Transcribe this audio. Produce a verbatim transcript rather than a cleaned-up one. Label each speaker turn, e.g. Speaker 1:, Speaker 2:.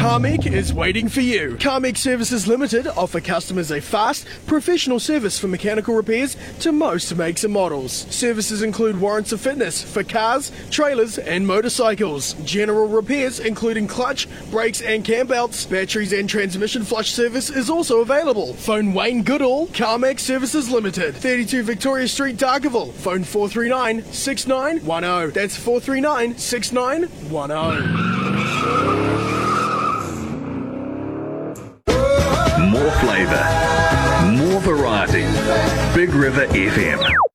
Speaker 1: Carmec is waiting for you. Carmec Services Limited offer customers a fast, professional service for mechanical repairs to most makes and models. Services include warrants of fitness for cars, trailers and motorcycles. General repairs including clutch, brakes and cam belts, batteries and transmission flush service is also available. Phone Wayne Goodall, Carmec Services Limited, thirty-two Victoria Street, Dargaville. Phone four three nine, six nine one zero. That's four three nine, six nine one zero.
Speaker 2: More flavour, more variety. Big River F M.